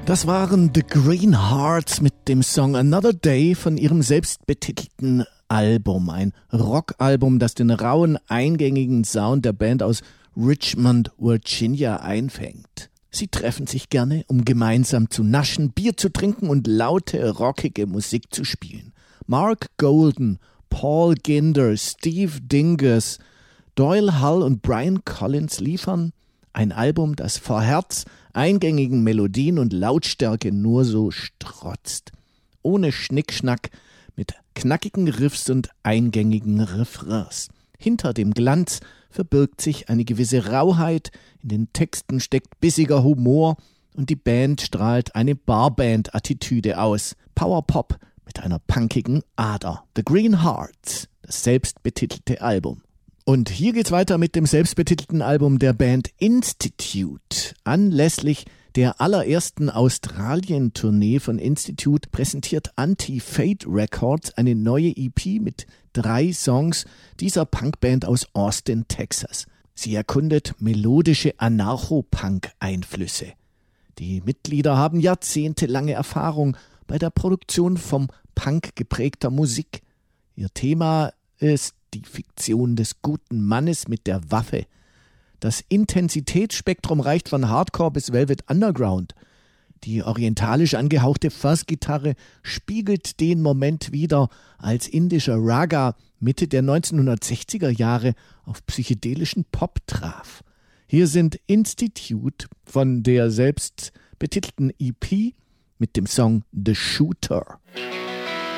Das waren The Greenhearts mit dem Song Another Day von ihrem selbstbetitelten Album. Ein Rockalbum, das den rauen, eingängigen Sound der Band aus Richmond, Virginia einfängt. Sie treffen sich gerne, um gemeinsam zu naschen, Bier zu trinken und laute, rockige Musik zu spielen. Mark Golden, Paul Ginder, Steve Dingus, Doyle Hull und Brian Collins liefern ein Album, das vor Herz, eingängigen Melodien und Lautstärke nur so strotzt. Ohne Schnickschnack, mit knackigen Riffs und eingängigen Refrains. Hinter dem Glanz verbirgt sich eine gewisse Rauheit, in den Texten steckt bissiger Humor und die Band strahlt eine Barband-Attitüde aus. Powerpop mit einer punkigen Ader. The Greenhearts, das selbstbetitelte Album. Und hier geht's weiter mit dem selbstbetitelten Album der Band Institute. Anlässlich der allerersten Australien-Tournee von Institute präsentiert Anti-Fate Records eine neue EP mit 3 Songs dieser Punkband aus Austin, Texas. Sie erkundet melodische Anarcho-Punk-Einflüsse. Die Mitglieder haben jahrzehntelange Erfahrung bei der Produktion vom Punk geprägter Musik. Ihr Thema ist die Fiktion des guten Mannes mit der Waffe. Das Intensitätsspektrum reicht von Hardcore bis Velvet Underground. Die orientalisch angehauchte Fuzz-Gitarre spiegelt den Moment wider, als indischer Raga Mitte der 1960er Jahre auf psychedelischen Pop traf. Hier sind Institute von der selbst betitelten EP mit dem Song The Shooter.